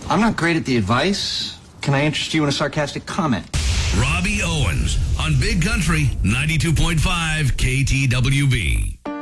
I'm not great at the advice. Can I interest you in a sarcastic comment? Robbie Owens on Big Country 92.5 KTWB.